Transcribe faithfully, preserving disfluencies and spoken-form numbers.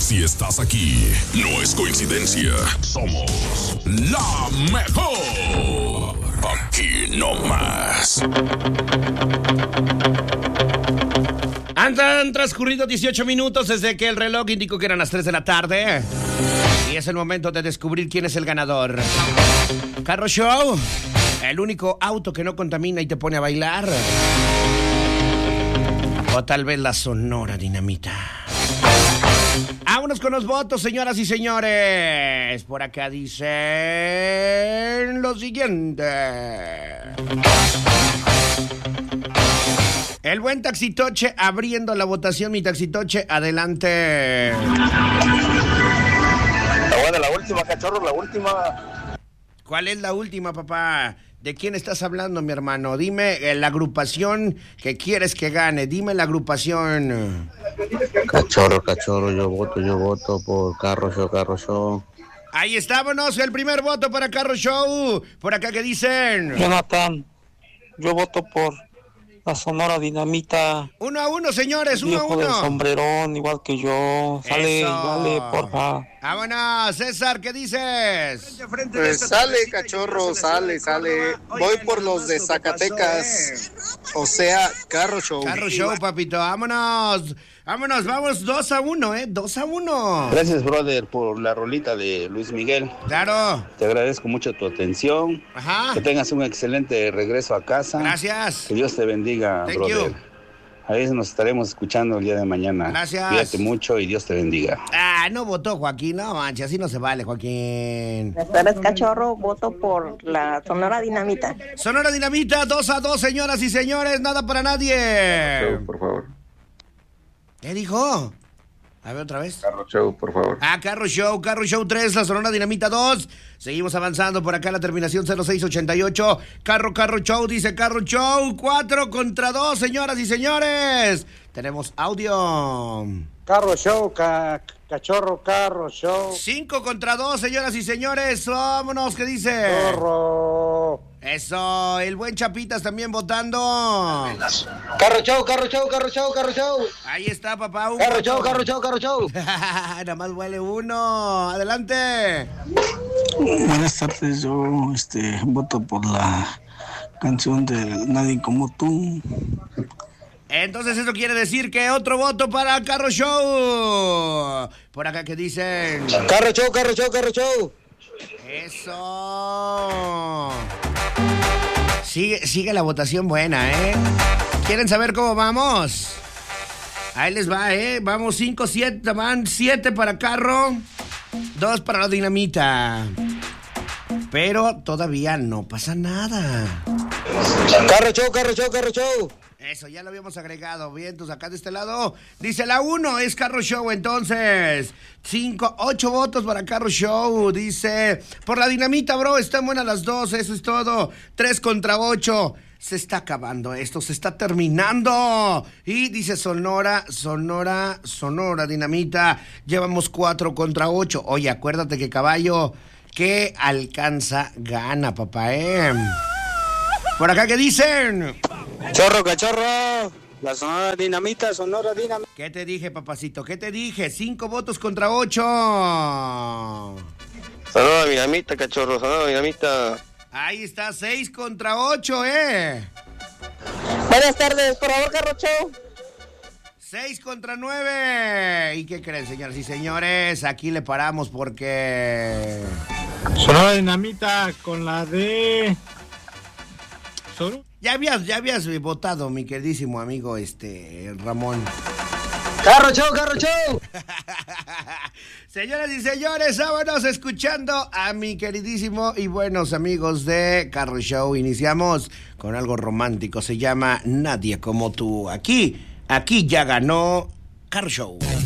Si estás aquí, no es coincidencia. Somos la mejor. Aquí no más. Han transcurrido dieciocho minutos desde que el reloj indicó que eran las tres de la tarde. Y es el momento de descubrir quién es el ganador. Carro Show, el único auto que no contamina y te pone a bailar. O tal vez la Sonora Dinamita. Vámonos con los votos, señoras y señores. Por acá dicen lo siguiente. El buen Taxitoche abriendo la votación. Mi Taxitoche, adelante. La buena, la última, cachorro, la última. ¿Cuál es la última, papá? ¿De quién estás hablando, mi hermano? Dime eh, la agrupación que quieres que gane. Dime la agrupación. Cachorro, cachorro, yo voto, yo voto por Carro Show, Carro Show. Ahí estábamos, el primer voto para Carro Show. Por acá, ¿qué dicen? Jonathan, yo voto por la Sonora Dinamita. Uno a uno, señores, uno a Viejo uno. del sombrerón, igual que yo. Sale, Eso. dale, porfa. Vámonos, César, ¿qué dices? Pues sale, cachorro, sale, sale. Voy por los de Zacatecas. O sea, Carro Show. Carro Show, papito, vámonos. Vámonos, vamos dos a uno, ¿eh? Dos a uno. Gracias, brother, por la rolita de Luis Miguel. Claro. Te agradezco mucho tu atención. Ajá. Que tengas un excelente regreso a casa. Gracias. Que Dios te bendiga, Thank brother. you. Ahí nos estaremos escuchando el día de mañana. Gracias. Cuídate mucho y Dios te bendiga. Ah, no votó Joaquín, no manches, así no se vale, Joaquín. Buenas tardes, cachorro. Voto por la Sonora Dinamita. Sonora Dinamita, dos a dos, señoras y señores, nada para nadie. Por favor. ¿Qué dijo? A ver otra vez. Carro Show, por favor. Ah, Carro Show, Carro Show tres, la Sonora Dinamita dos. Seguimos avanzando por acá, la terminación cero seis ochenta y ocho. Carro, Carro Show, dice Carro Show. cuatro contra dos, señoras y señores. Tenemos audio. Carro Show, ca cachorro, Carro Show. cinco contra dos, señoras y señores. Vámonos, ¿qué dice? Corro. Eso, el buen Chapitas también votando. Carro Show, Carro Show, Carro Show, Carro Show. Ahí está, papá. Un Carro voto. Show, Carro Show, Carro Show. Nada más huele uno. Adelante. Buenas tardes, yo este, voto por la canción de Nadie Como Tú. Entonces eso quiere decir que otro voto para Carro Show. Por acá que dicen. Carro Show, Carro Show, Carro Show. Eso. Sigue, sigue la votación buena, ¿eh? ¿Quieren saber cómo vamos? Ahí les va, ¿eh? Vamos cinco, siete, van siete para Carro, dos para la Dinamita. Pero todavía no pasa nada. Carro Show, Carro Show, Carro Show. Eso, ya lo habíamos agregado. Bien, entonces acá de este lado dice la uno, es Carro Show, entonces. cinco, ocho votos para Carro Show. Dice, por la Dinamita, bro, están buenas las dos, eso es todo. tres contra ocho. Se está acabando esto, se está terminando. Y dice Sonora, Sonora, Sonora Dinamita. Llevamos cuatro contra ocho. Oye, acuérdate que caballo que alcanza gana, papá, ¿eh? Por acá, ¿qué dicen? Chorro, cachorro. La Sonora Dinamita, Sonora Dinamita. ¿Qué te dije, papacito? ¿Qué te dije? Cinco votos contra ocho. Sonora Dinamita, cachorro, Sonora Dinamita. Ahí está, seis contra ocho, ¿eh? Buenas tardes, por favor, Carro Show. Seis contra nueve. ¿Y qué creen, señoras y señores? Aquí le paramos porque... Sonora Dinamita con la de... ¿Solo? Ya habías, ya habías votado, mi queridísimo amigo, este, Ramón. Carro Show, Carro Show. Señoras y señores, vámonos escuchando a mi queridísimo y buenos amigos de Carro Show. Iniciamos con algo romántico, se llama Nadie Como Tú. Aquí, aquí ya ganó Carro Show.